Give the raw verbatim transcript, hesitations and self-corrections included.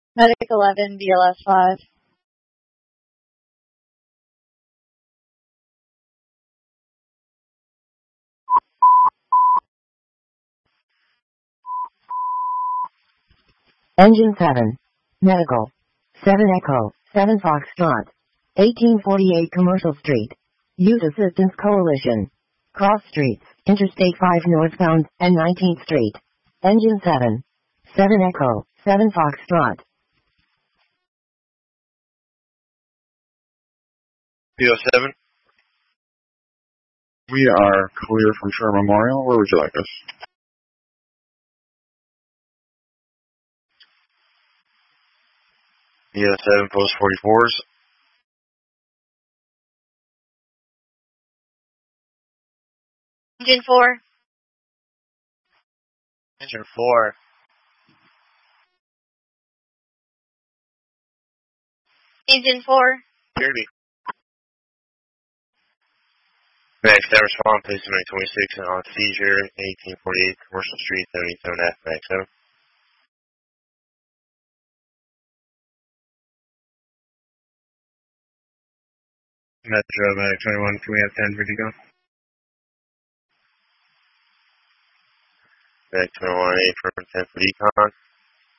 Medic eleven, B L S five. Engine seven. Medical. seven Echo, seven Foxtrot. eighteen forty-eight Commercial Street. Youth Assistance Coalition. Cross Streets, Interstate five northbound, and nineteenth Street. Engine seven. seven Echo, seven Foxtrot. B O seven. We are clear from Shore Memorial. Where would you like us? B O seven, post forty-fours. Engine four. Engine four. Engine four. Security. Max, that respond, place nine twenty-six and on seizure, eighteen forty-eight Commercial Street, seventy-seven F, Max seven. Metro, Max twenty-one, can we have ten for decon? Max twenty-one, eight for ten for decon.